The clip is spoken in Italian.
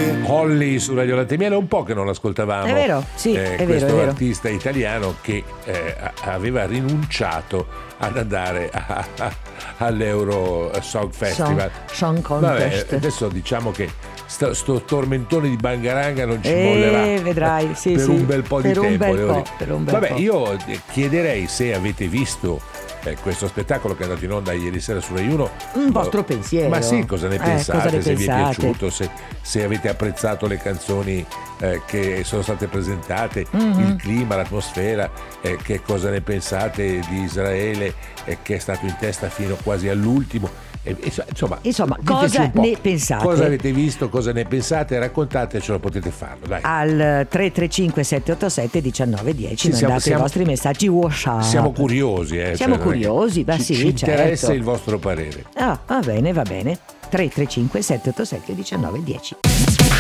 Holly su Radio Latte e Miele, un po' che non l'ascoltavamo. È vero, sì, è vero, questo è vero. artista italiano che aveva rinunciato ad andare all'Euro Song Festival. Song Contest. Vabbè, adesso diciamo che sto tormentone di Bangaranga non ci mollerà. Vedrai, sì, per sì. un bel po' di per un tempo. bel po', per un bel Vabbè, po'. io chiederei se avete visto questo spettacolo che è andato in onda ieri sera su Rai 1. Un vostro pensiero. Ma sì, cosa ne pensate? Cosa ne se vi è pensate? piaciuto, se avete apprezzato le canzoni che sono state presentate, Mm-hmm. il clima, l'atmosfera, che cosa ne pensate di Israele che è stato in testa fino quasi all'ultimo. Insomma, Insomma, diteci cosa un po'. ne pensate? Cosa avete visto, cosa ne pensate? Raccontatecelo, potete farlo, dai. Al 335 787 1910 Sì, mandate i vostri messaggi WhatsApp. Siamo curiosi, Siamo non è che curiosi, ma ci sì, interessa certo. il vostro parere. Va bene, va bene. 335 787 1910.